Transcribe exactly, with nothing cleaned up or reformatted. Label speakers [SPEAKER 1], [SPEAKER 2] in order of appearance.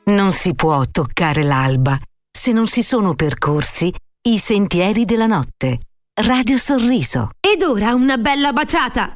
[SPEAKER 1] Non si può toccare l'alba se non si sono percorsi i sentieri della notte. Radio Sorriso.
[SPEAKER 2] Ed ora una bella baciata!